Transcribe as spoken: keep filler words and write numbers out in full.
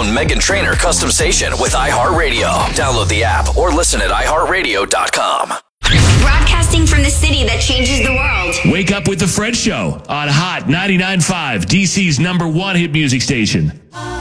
own Meghan Trainor custom station with iHeartRadio. Download the app or listen at i heart radio dot com. Broadcasting from the city that changes the world. Wake up with the Fred Show on Hot ninety-nine point five, D C's number one hit music station.